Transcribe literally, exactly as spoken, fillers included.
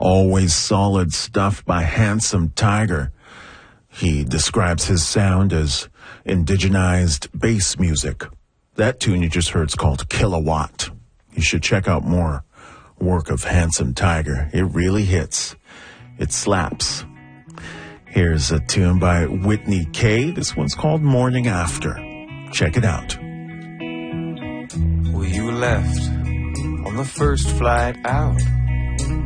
Always Solid Stuff by Handsome Tiger. He describes his sound as indigenized bass music. That tune you just heard is called Kilowatt. You should check out more work of Handsome Tiger. It really hits. It slaps. Here's a tune by Whitney Kay. This one's called Morning After. Check it out. Well, you left on the first flight out.